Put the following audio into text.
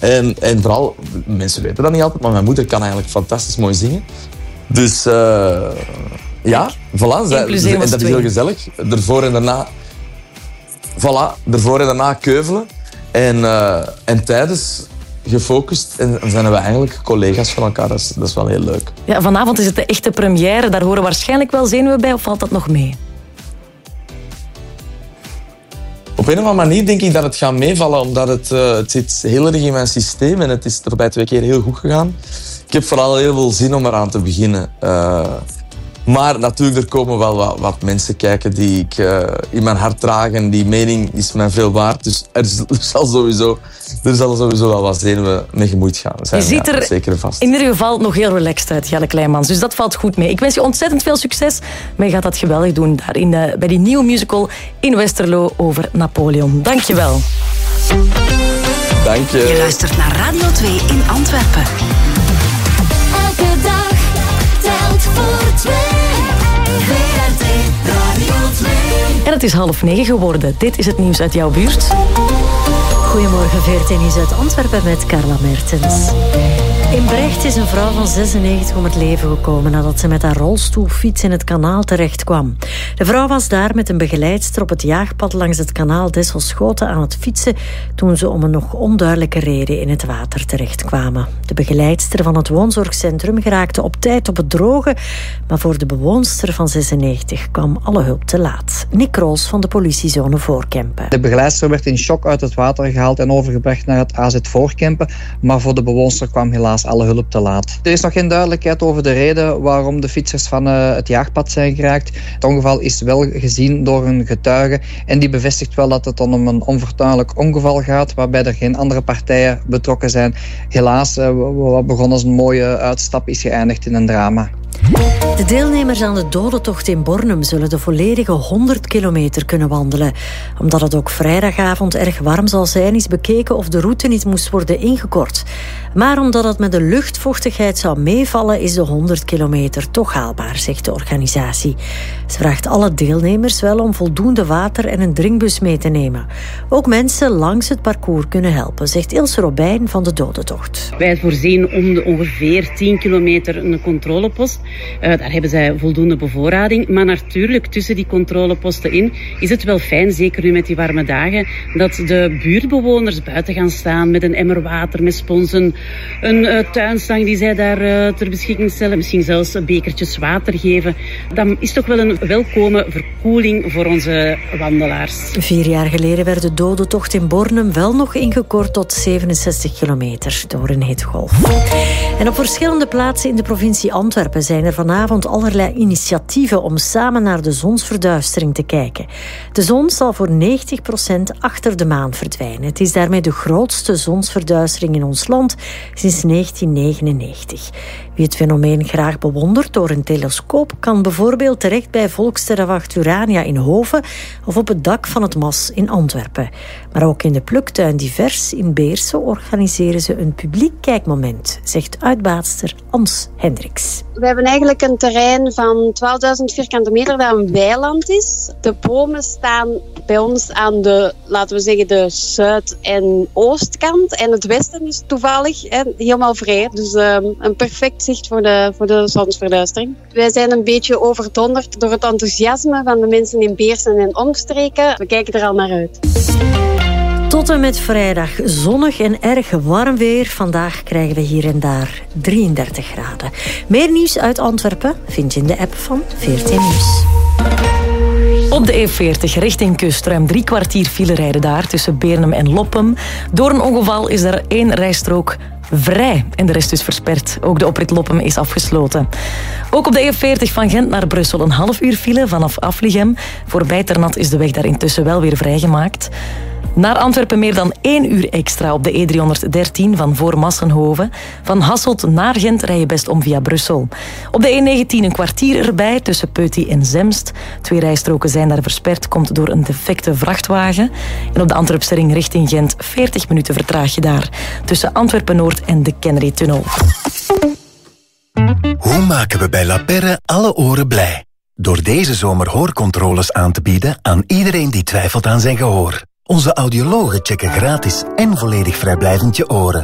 En vooral, mensen weten dat niet altijd, maar mijn moeder kan eigenlijk fantastisch mooi zingen. Dus ja, voilà. En dat is heel gezellig. Ervoor en daarna... Voilà, ervoor en daarna keuvelen. En tijdens gefocust en zijn we eigenlijk collega's van elkaar. Dat is wel heel leuk. Ja, vanavond is het de echte première. Daar horen waarschijnlijk wel zenuwen bij, of valt dat nog mee? Op een of andere manier denk ik dat het gaat meevallen, omdat het zit heel erg in mijn systeem en het is er bij 2 keer heel goed gegaan. Ik heb vooral heel veel zin om eraan te beginnen. Maar natuurlijk, er komen wel wat mensen kijken die ik in mijn hart draag en die mening is mij veel waard. Dus er zal sowieso wel wat zenuwen mee gemoeid gaan. Je ziet er zeker vast. In ieder geval nog heel relaxed uit, Jelle Kleijmans. Dus dat valt goed mee. Ik wens je ontzettend veel succes, maar je gaat dat geweldig doen daar bij die nieuwe musical in Westerlo over Napoleon. Dank je wel. Dank je. Je luistert naar Radio 2 in Antwerpen. Elke dag telt voor 2. VRT Radio 2. En het is 8:30 geworden. Dit is het nieuws uit jouw buurt. Goedemorgen, VRT Nieuws uit Antwerpen met Carla Mertens. In Brecht is een vrouw van 96 om het leven gekomen nadat ze met haar rolstoelfiets in het kanaal terecht kwam. De vrouw was daar met een begeleidster op het jaagpad langs het kanaal Dessel-Schoten aan het fietsen toen ze om een nog onduidelijke reden in het water terechtkwamen. De begeleidster van het woonzorgcentrum geraakte op tijd op het droge, maar voor de bewoonster van 96 kwam alle hulp te laat. Nick Roos van de politiezone Voorkempen. De begeleidster werd in shock uit het water gehaald en overgebracht naar het AZ Voorkempen, maar voor de bewoonster kwam helaas alle hulp te laat. Er is nog geen duidelijkheid over de reden waarom de fietsers van het jaagpad zijn geraakt. Het ongeval is wel gezien door een getuige en die bevestigt wel dat het om een onfortuinlijk ongeval gaat, waarbij er geen andere partijen betrokken zijn. Helaas, wat begon als een mooie uitstap is geëindigd in een drama. De deelnemers aan de dodentocht in Bornem zullen de volledige 100 kilometer kunnen wandelen. Omdat het ook vrijdagavond erg warm zal zijn, is bekeken of de route niet moest worden ingekort. Maar omdat het met de luchtvochtigheid zou meevallen, is de 100 kilometer toch haalbaar, zegt de organisatie. Ze vraagt alle deelnemers wel om voldoende water en een drinkbus mee te nemen. Ook mensen langs het parcours kunnen helpen, zegt Ilse Robijn van de dodentocht. Wij voorzien om de ongeveer 10 kilometer een controlepost. Daar hebben zij voldoende bevoorrading. Maar natuurlijk, tussen die controleposten in is het wel fijn, zeker nu met die warme dagen, dat de buurtbewoners buiten gaan staan met een emmer water, met sponsen, een tuinstang die zij daar ter beschikking stellen, misschien zelfs bekertjes water geven. Dan is toch wel een welkome verkoeling voor onze wandelaars. 4 jaar geleden werd de dodentocht in Bornem wel nog ingekort tot 67 kilometer door een hittegolf. En op verschillende plaatsen in de provincie Antwerpen zijn er vanavond allerlei initiatieven om samen naar de zonsverduistering te kijken. De zon zal voor 90% achter de maan verdwijnen. Het is daarmee de grootste zonsverduistering in ons land sinds 1999. Wie het fenomeen graag bewondert door een telescoop kan bijvoorbeeld terecht bij Volkssterrenwacht Urania in Hoven of op het dak van het MAS in Antwerpen. Maar ook in de pluktuin Divers in Beersen organiseren ze een publiek kijkmoment, zegt uitbaatster Ans Hendricks. We hebben eigenlijk een terrein van 12.000 vierkante meter dat een weiland is. De bomen staan bij ons aan de, laten we zeggen, de zuid- en oostkant. En het westen is toevallig helemaal vrij. Dus een perfect zicht voor de zonsverduistering. Wij zijn een beetje overdonderd door het enthousiasme van de mensen in Beersen en omstreken. We kijken er al naar uit. Tot en met vrijdag zonnig en erg warm weer. Vandaag krijgen we hier en daar 33 graden. Meer nieuws uit Antwerpen vind je in de app van VRT Nieuws. Op de E40 richting kust ruim 3 kwartier file rijden daar tussen Beernem en Loppem. Door een ongeval is er 1 rijstrook vrij en de rest is versperd. Ook de oprit Loppem is afgesloten. Ook op de E40 van Gent naar Brussel een half uur file vanaf Aflichem. Voorbij Ternat is de weg daar intussen wel weer vrijgemaakt. Naar Antwerpen meer dan 1 uur extra op de E313 van voor Massenhoven. Van Hasselt naar Gent rij je best om via Brussel. Op de E19 een kwartier erbij tussen Peuty en Zemst. 2 rijstroken zijn daar versperd, komt door een defecte vrachtwagen. En op de Antwerpse ring richting Gent 40 minuten vertraag je daar. Tussen Antwerpen-Noord en de Kennedy-tunnel. Hoe maken we bij La Perre alle oren blij? Door deze zomer hoorcontroles aan te bieden aan iedereen die twijfelt aan zijn gehoor. Onze audiologen checken gratis en volledig vrijblijvend je oren.